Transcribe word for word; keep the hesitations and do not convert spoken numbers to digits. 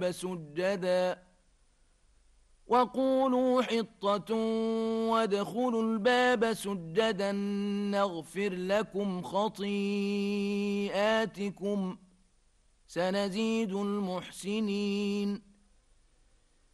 سجدا وقولوا حطة وادخلوا الباب سجدا نغفر لكم خطيئاتكم سنزيد المحسنين